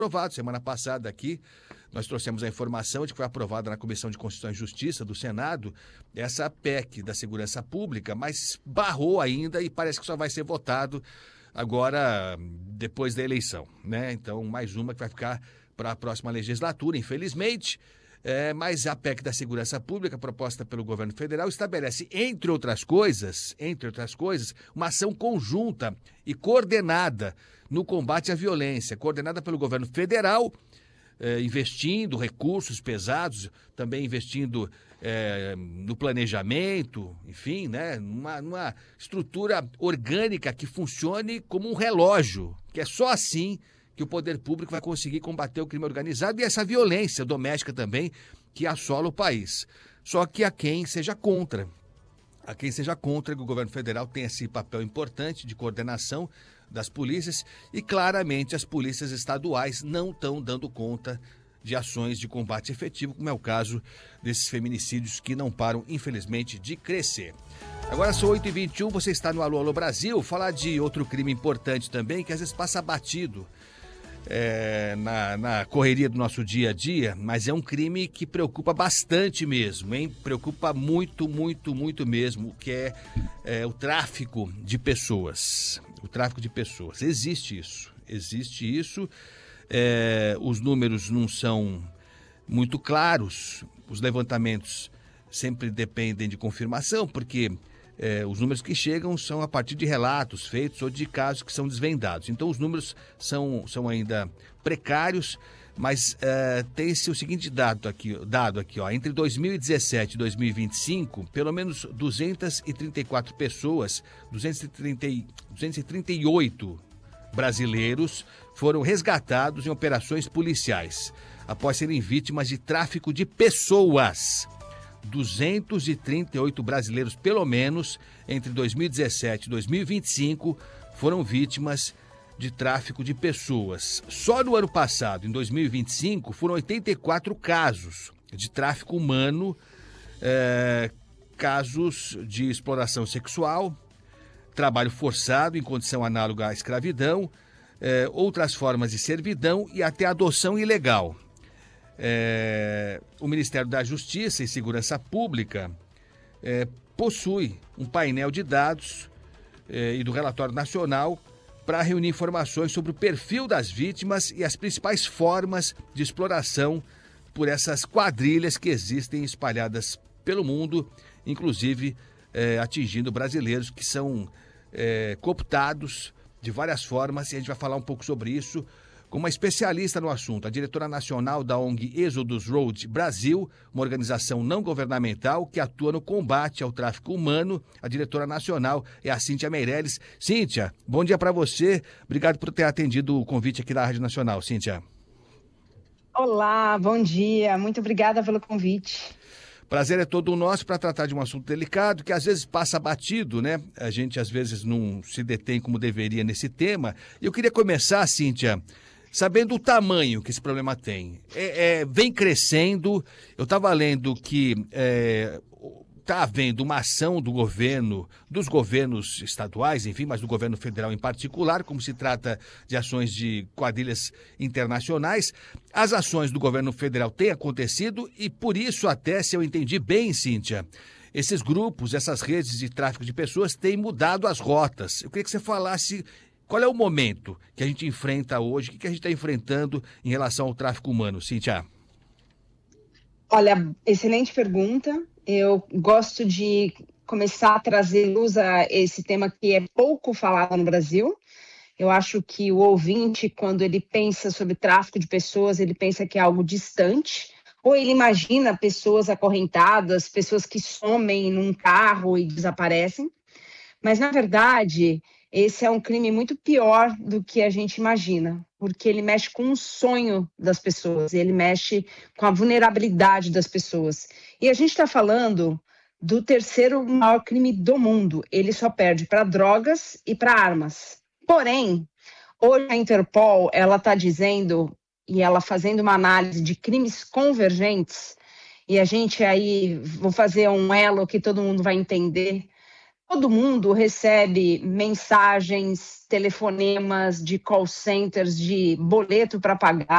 aprovado. Semana passada aqui, nós trouxemos a informação de que foi aprovada na Comissão de Constituição e Justiça do Senado essa PEC da Segurança Pública, mas barrou ainda e parece que só vai ser votado agora depois da eleição, né? Então, mais uma que vai ficar para a próxima legislatura, infelizmente. Mas a PEC da Segurança Pública, proposta pelo governo federal, estabelece, entre outras coisas, uma ação conjunta e coordenada no combate à violência, coordenada pelo governo federal, investindo recursos pesados, também investindo no planejamento, enfim, né, numa estrutura orgânica que funcione como um relógio, que é só assim que o poder público vai conseguir combater o crime organizado e essa violência doméstica também que assola o país. Só que há quem seja contra. Que o governo federal tem esse papel importante de coordenação das polícias e claramente as polícias estaduais não estão dando conta de ações de combate efetivo, como é o caso desses feminicídios que não param, infelizmente, de crescer. Agora são 8h21, você está no Alô Alô Brasil, falar de outro crime importante também, que às vezes passa batido na correria do nosso dia a dia, mas é um crime que preocupa bastante mesmo, hein? Preocupa muito, muito, muito mesmo, que é o tráfico de pessoas. O tráfico de pessoas. Existe isso. Os números não são muito claros, os levantamentos sempre dependem de confirmação, porque os números que chegam são a partir de relatos feitos ou de casos que são desvendados. Então os números são ainda precários, mas tem-se o seguinte dado aqui, ó, entre 2017 e 2025, pelo menos 234 pessoas, 238 brasileiros foram resgatados em operações policiais, após serem vítimas de tráfico de pessoas. 238 brasileiros, pelo menos, entre 2017 e 2025, foram vítimas de tráfico de pessoas. Só no ano passado, em 2025, foram 84 casos de tráfico humano, casos de exploração sexual, trabalho forçado em condição análoga à escravidão, outras formas de servidão e até adoção ilegal. O Ministério da Justiça e Segurança Pública possui um painel de dados e do Relatório Nacional para reunir informações sobre o perfil das vítimas e as principais formas de exploração por essas quadrilhas que existem espalhadas pelo mundo, inclusive atingindo brasileiros que são cooptados de várias formas, e a gente vai falar um pouco sobre isso com uma especialista no assunto, a diretora nacional da ONG Exodus Road Brasil, uma organização não governamental que atua no combate ao tráfico humano. A diretora nacional é a Cíntia Meirelles. Cíntia, bom dia para você. Obrigado por ter atendido o convite aqui da Rádio Nacional, Cíntia. Olá, bom dia. Muito obrigada pelo convite. Prazer é todo nosso para tratar de um assunto delicado que às vezes passa batido, né? A gente às vezes não se detém como deveria nesse tema. Eu queria começar, Cíntia, sabendo o tamanho que esse problema tem. Vem crescendo. Eu estava lendo que está havendo uma ação do governo, dos governos estaduais, enfim, mas do governo federal em particular, como se trata de ações de quadrilhas internacionais. As ações do governo federal têm acontecido e por isso até, se eu entendi bem, Cíntia, esses grupos, essas redes de tráfico de pessoas têm mudado as rotas. Eu queria que você falasse qual é o momento que a gente enfrenta hoje, o que a gente está enfrentando em relação ao tráfico humano, Cíntia? Olha, excelente pergunta. Eu gosto de começar a trazer luz a esse tema que é pouco falado no Brasil. Eu acho que o ouvinte, quando ele pensa sobre tráfico de pessoas, ele pensa que é algo distante, ou ele imagina pessoas acorrentadas, pessoas que somem num carro e desaparecem. Mas, na verdade, esse é um crime muito pior do que a gente imagina, porque ele mexe com o sonho das pessoas, ele mexe com a vulnerabilidade das pessoas. E a gente está falando do terceiro maior crime do mundo. Ele só perde para drogas e para armas. Porém, hoje a Interpol ela está dizendo, e ela fazendo uma análise de crimes convergentes, e a gente aí, vou fazer um elo que todo mundo vai entender. Todo mundo recebe mensagens, telefonemas de call centers, de boleto para pagar,